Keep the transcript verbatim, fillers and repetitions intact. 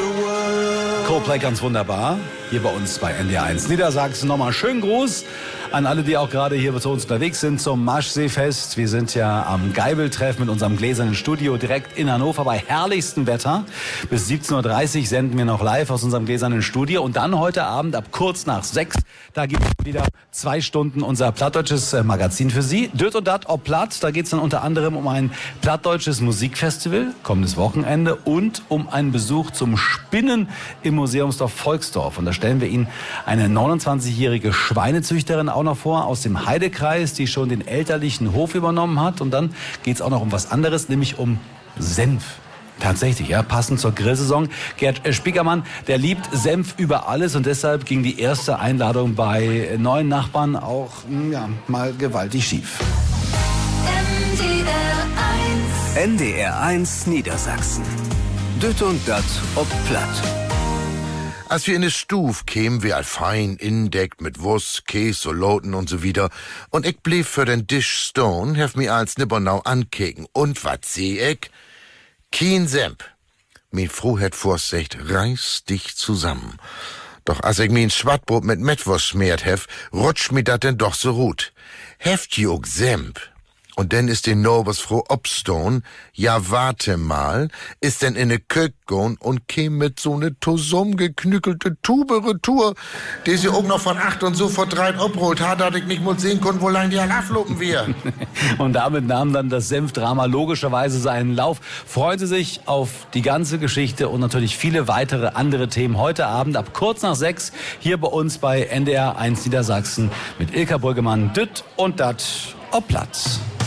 Coldplay ganz wunderbar. Hier bei uns bei N D R eins Niedersachsen. Nochmal einen schönen Gruß an alle, die auch gerade hier zu uns unterwegs sind zum Maschseefest. Wir sind ja am Geibeltreff mit unserem gläsernen Studio direkt in Hannover bei herrlichstem Wetter. Bis siebzehn Uhr dreißig senden wir noch live aus unserem gläsernen Studio. Und dann heute Abend ab kurz nach sechs, da gibt es wieder zwei Stunden unser plattdeutsches Magazin für Sie. Düt und Dat ob Platt, da geht es dann unter anderem um ein plattdeutsches Musikfestival, kommendes Wochenende, und um einen Besuch zum Spinnen im Museumsdorf Volksdorf. Und da stellen wir Ihnen eine neunundzwanzigjährige Schweinezüchterin auch noch vor aus dem Heidekreis, die schon den elterlichen Hof übernommen hat. Und dann geht es auch noch um was anderes, nämlich um Senf. Tatsächlich, ja, passend zur Grillsaison. Gerd Spiekermann, der liebt Senf über alles, und deshalb ging die erste Einladung bei neuen Nachbarn auch ja, mal gewaltig schief. N D R eins Niedersachsen. Düt und Dat ob Platt. Als wir in de Stuf kämen, wir all fein indeckt mit Wurst, Käse, Soloten und so wieder. Und ich blieb für den Tisch stone, hef mi als Nippernau ankeken. Und wat seh ich? Kien Senf. Mi Frau het vorsicht, reiß dich zusammen. Doch als ich mi ein Schwattbrot mit Mettwurst schmiert hef, rutscht mi dat denn doch so gut. Heft je ook Senf. Und denn ist die Nobers Frau obstone, ja warte mal, ist denn in ne Kök gon und käm mit so ne tosum geknückelte Tube retour, die sie auch noch von acht und so vor drei obholt hat, dass ich nicht mal sehen konnte, wo lang die Alafluppen wir. Und damit nahm dann das Senfdrama logischerweise seinen Lauf. Freuen Sie sich auf die ganze Geschichte und natürlich viele weitere andere Themen heute Abend ab kurz nach sechs hier bei uns bei N D R eins Niedersachsen mit Ilka Brüggemann, Düt und Dat ob Platt.